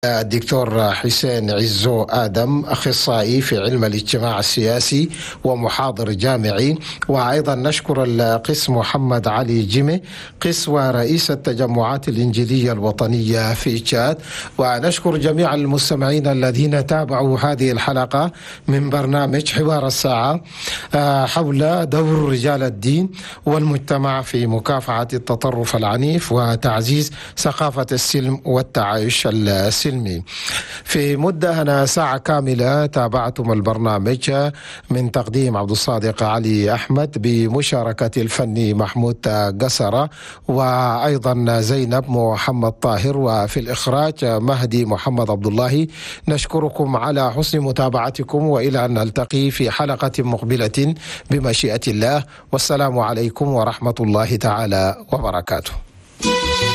الدكتور حسين عزو آدم، أخصائي في علم الاجتماع السياسي ومحاضر جامعي، وأيضا نشكر القس محمد علي جيمي، قس ورئيس التجمعات الإنجيلية الوطنية في تشاد، ونشكر جميع المستمعين الذين تابعوا هذه الحلقة من برنامج حوار الساعة حول دور رجال الدين والمجتمع في مكافحة التطرف العنيف وتعزيز ثقافة السلم والتعايش السلمي. في مدة أنا ساعة كاملة تابعتم البرنامج من تقديم عبد الصادق علي أحمد بمشاركة الفني محمود قصرة، وأيضا زينب محمد طاهر، وفي الإخراج مهدي محمد عبد الله. نشكركم على حسن متابعتكم، وإلى أن نلتقي في حلقة مقبلة بمشيئة الله، والسلام عليكم ورحمة الله تعالى وبركاته.